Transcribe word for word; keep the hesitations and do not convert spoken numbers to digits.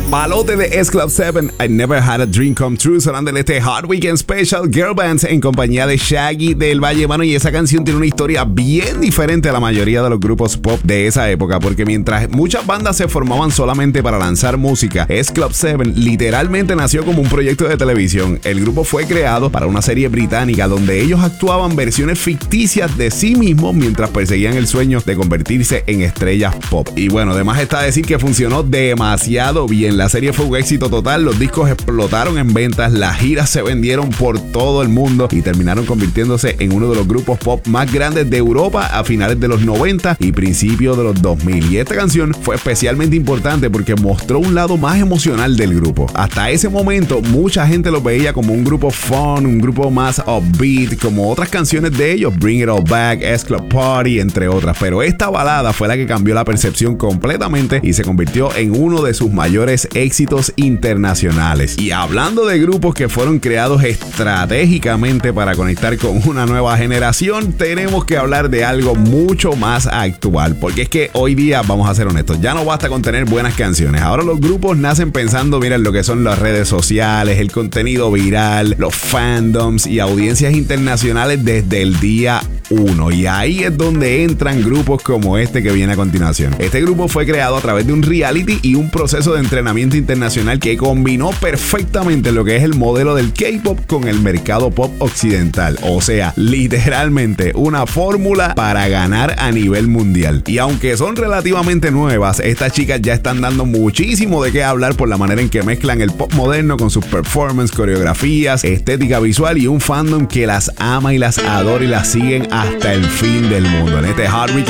Palote de S Club siete, I Never Had a Dream Come True, sonando en este Hot Weekend Special Girl Bands en compañía de Shaggy del Valle, mano. Y esa canción tiene una historia bien diferente a la mayoría de los grupos pop de esa época, porque mientras muchas bandas se formaban solamente para lanzar música, S Club siete literalmente nació como un proyecto de televisión. El grupo fue creado para una serie británica donde ellos actuaban versiones ficticias de sí mismos mientras perseguían el sueño de convertirse en estrellas pop. Y bueno, además está decir que funcionó demasiado bien. La serie fue un éxito total, los discos explotaron en ventas, las giras se vendieron por todo el mundo y terminaron convirtiéndose en uno de los grupos pop más grandes de Europa a finales de los noventa y principios de los dos mil. Y esta canción fue especialmente importante porque mostró un lado más emocional del grupo. Hasta ese momento, mucha gente los veía como un grupo fun, un grupo más upbeat, como otras canciones de ellos, Bring It All Back, S Club Party, entre otras. Pero esta balada fue la que cambió la percepción completamente y se convirtió en uno de sus mayores éxitos internacionales. Y hablando de grupos que fueron creados estratégicamente para conectar con una nueva generación, tenemos que hablar de algo mucho más actual, porque es que hoy día, vamos a ser honestos, ya no basta con tener buenas canciones. Ahora los grupos nacen pensando, miren, lo que son las redes sociales, el contenido viral, los fandoms y audiencias internacionales desde el día uno. Y ahí es donde entran grupos como este que viene a continuación. Este grupo fue creado a través de un reality y un proceso de entrenamiento internacional que combinó perfectamente lo que es el modelo del K-pop con el mercado pop occidental. O sea, literalmente una fórmula para ganar a nivel mundial. Y aunque son relativamente nuevas, estas chicas ya están dando muchísimo de qué hablar por la manera en que mezclan el pop moderno con sus performances, coreografías, estética visual y un fandom que las ama y las adora y las siguen hasta el fin del mundo. En este Hot Weekend